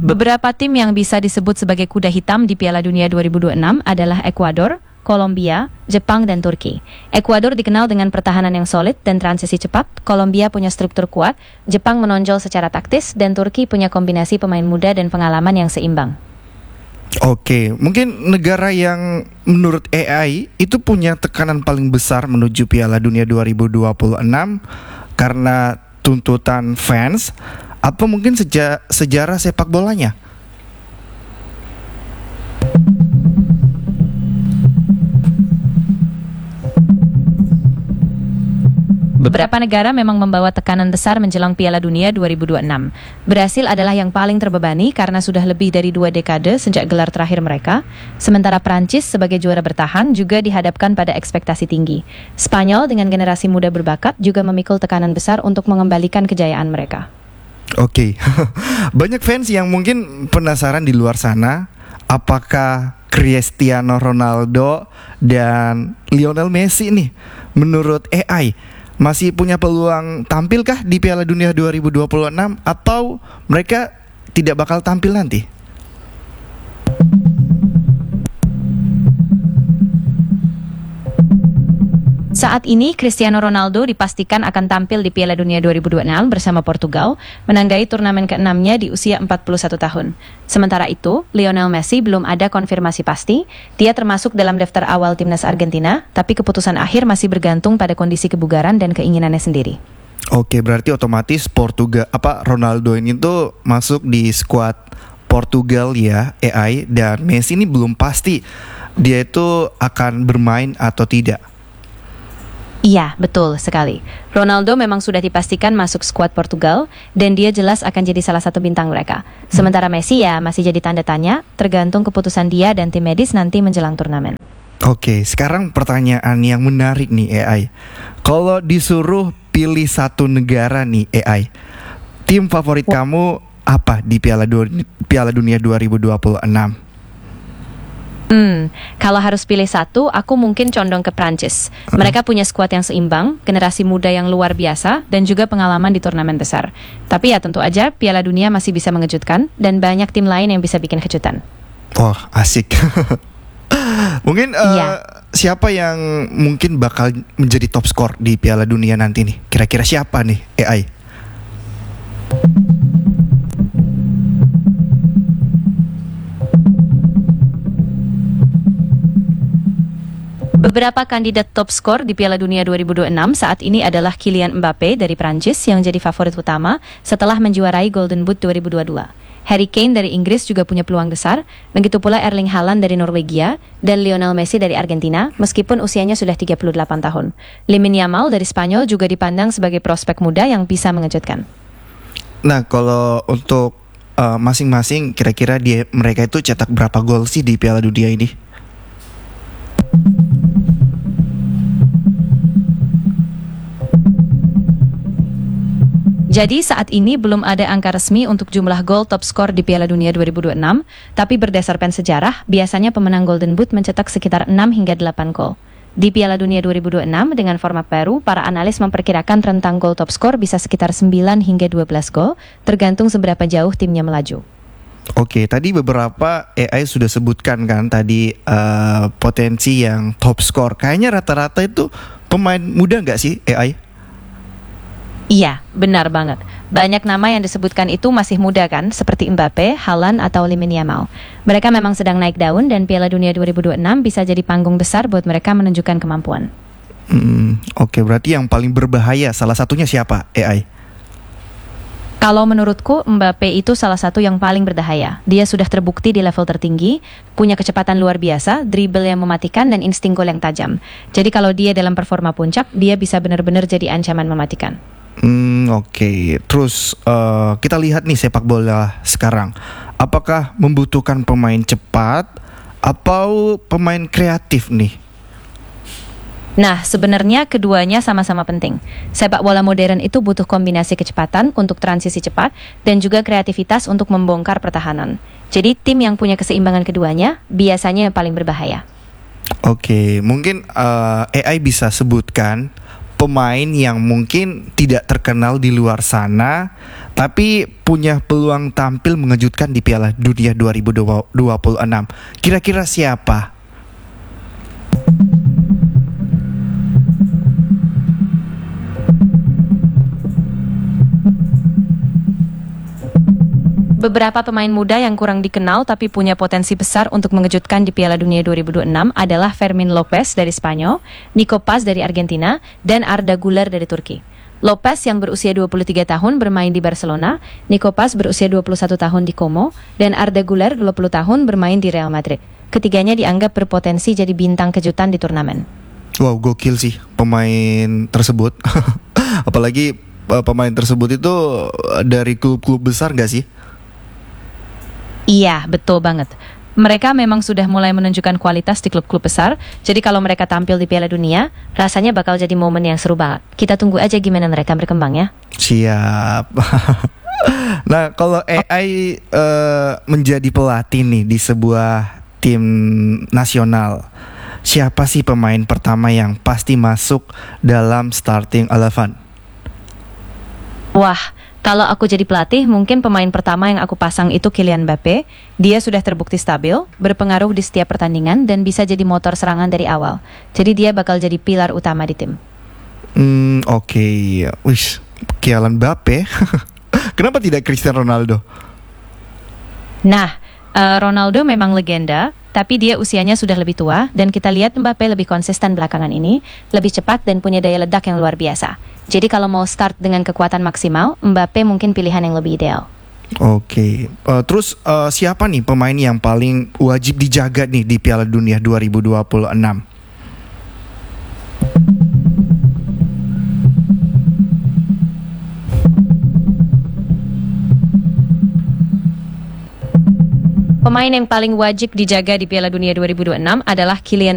Beberapa tim yang bisa disebut sebagai kuda hitam di Piala Dunia 2026 adalah Ekuador, Kolombia, Jepang, dan Turki. Ekuador dikenal dengan pertahanan yang solid dan transisi cepat, Kolombia punya struktur kuat, Jepang menonjol secara taktis, dan Turki punya kombinasi pemain muda dan pengalaman yang seimbang. Oke, mungkin negara yang menurut AI itu punya tekanan paling besar menuju Piala Dunia 2026 karena tuntutan fans atau mungkin sejarah sepak bolanya? Beberapa negara memang membawa tekanan besar menjelang Piala Dunia 2026. Brasil adalah yang paling terbebani karena sudah lebih dari 2 dekade sejak gelar terakhir mereka, sementara Prancis sebagai juara bertahan juga dihadapkan pada ekspektasi tinggi. Spanyol dengan generasi muda berbakat juga memikul tekanan besar untuk mengembalikan kejayaan mereka. Oke, banyak fans yang mungkin penasaran di luar sana, apakah Cristiano Ronaldo dan Lionel Messi nih menurut AI masih punya peluang tampilkah di Piala Dunia 2026 atau mereka tidak bakal tampil nanti? Saat ini, Cristiano Ronaldo dipastikan akan tampil di Piala Dunia 2026 bersama Portugal, menandai turnamen ke-6-nya di usia 41 tahun. Sementara itu, Lionel Messi belum ada konfirmasi pasti. Dia termasuk dalam daftar awal timnas Argentina, tapi keputusan akhir masih bergantung pada kondisi kebugaran dan keinginannya sendiri. Oke, berarti otomatis Ronaldo ini tuh masuk di skuad Portugal ya, AI, dan Messi ini belum pasti dia itu akan bermain atau tidak. Iya, betul sekali. Ronaldo memang sudah dipastikan masuk skuad Portugal dan dia jelas akan jadi salah satu bintang mereka. Sementara Messi ya masih jadi tanda tanya, tergantung keputusan dia dan tim medis nanti menjelang turnamen. Oke, sekarang pertanyaan yang menarik nih AI. Kalau disuruh pilih satu negara nih AI, tim favorit kamu apa di Piala Dunia 2026? Kalau harus pilih satu, aku mungkin condong ke Prancis. Mereka punya skuad yang seimbang, generasi muda yang luar biasa, dan juga pengalaman di turnamen besar. Tapi ya tentu aja, Piala Dunia masih bisa mengejutkan, dan banyak tim lain yang bisa bikin kejutan. Wah, asik. Mungkin siapa yang mungkin bakal menjadi top skor di Piala Dunia nanti nih? Kira-kira siapa nih AI? Beberapa kandidat top skor di Piala Dunia 2026 saat ini adalah Kylian Mbappe dari Prancis yang jadi favorit utama setelah menjuarai Golden Boot 2022. Harry Kane dari Inggris juga punya peluang besar, begitu pula Erling Haaland dari Norwegia dan Lionel Messi dari Argentina meskipun usianya sudah 38 tahun. Lamine Yamal dari Spanyol juga dipandang sebagai prospek muda yang bisa mengejutkan. Nah, kalau untuk masing-masing kira-kira mereka itu cetak berapa gol sih di Piala Dunia ini? Jadi saat ini belum ada angka resmi untuk jumlah gol top skor di Piala Dunia 2026, tapi berdasarkan sejarah, biasanya pemenang Golden Boot mencetak sekitar 6 hingga 8 gol. Di Piala Dunia 2026 dengan format baru, para analis memperkirakan rentang gol top skor bisa sekitar 9 hingga 12 gol, tergantung seberapa jauh timnya melaju. Oke, tadi beberapa AI sudah sebutkan kan tadi potensi yang top skor. Kayaknya rata-rata itu pemain muda nggak sih AI? Iya, benar banget. Banyak nama yang disebutkan itu masih muda kan, seperti Mbappe, Haaland, atau Lamine Yamal. Mereka memang sedang naik daun dan Piala Dunia 2026 bisa jadi panggung besar buat mereka menunjukkan kemampuan. Oke, berarti yang paling berbahaya salah satunya siapa AI? Kalau menurutku, Mbappe itu salah satu yang paling berbahaya. Dia sudah terbukti di level tertinggi, punya kecepatan luar biasa, dribble yang mematikan, dan insting gol yang tajam. Jadi kalau dia dalam performa puncak, dia bisa benar-benar jadi ancaman mematikan. Oke. Terus kita lihat nih sepak bola sekarang. Apakah membutuhkan pemain cepat atau pemain kreatif nih? Nah, sebenarnya keduanya sama-sama penting. Sepak bola modern itu butuh kombinasi kecepatan untuk transisi cepat dan juga kreativitas untuk membongkar pertahanan. Jadi tim yang punya keseimbangan keduanya biasanya yang paling berbahaya. Oke, mungkin AI bisa sebutkan pemain yang mungkin tidak terkenal di luar sana, tapi punya peluang tampil mengejutkan di Piala Dunia 2026. Kira-kira siapa? Beberapa pemain muda yang kurang dikenal tapi punya potensi besar untuk mengejutkan di Piala Dunia 2026 adalah Fermin Lopez dari Spanyol, Nico Paz dari Argentina, dan Arda Güler dari Turki. Lopez yang berusia 23 tahun bermain di Barcelona, Nico Paz berusia 21 tahun di Como, dan Arda Güler 20 tahun bermain di Real Madrid. Ketiganya dianggap berpotensi jadi bintang kejutan di turnamen. Wow, gokil sih pemain tersebut. Apalagi pemain tersebut itu dari klub-klub besar gak sih? Iya, betul banget. Mereka memang sudah mulai menunjukkan kualitas di klub-klub besar, jadi kalau mereka tampil di Piala Dunia, rasanya bakal jadi momen yang seru banget. Kita tunggu aja gimana mereka berkembang ya. Siap. Nah, kalau AI menjadi pelatih nih di sebuah tim nasional, siapa sih pemain pertama yang pasti masuk dalam starting 11? Wah, kalau aku jadi pelatih, mungkin pemain pertama yang aku pasang itu Kylian Mbappe. Dia sudah terbukti stabil, berpengaruh di setiap pertandingan, dan bisa jadi motor serangan dari awal. Jadi dia bakal jadi pilar utama di tim. Oke. Wih, Kylian Mbappe. Kenapa tidak Cristiano Ronaldo? Nah, Ronaldo memang legenda, tapi dia usianya sudah lebih tua, dan kita lihat Mbappe lebih konsisten belakangan ini, lebih cepat dan punya daya ledak yang luar biasa. Jadi kalau mau start dengan kekuatan maksimal, Mbappe mungkin pilihan yang lebih ideal. Oke. Terus siapa nih pemain yang paling wajib dijaga nih di Piala Dunia 2026? Pemain yang paling wajib dijaga di Piala Dunia 2026 adalah Kylian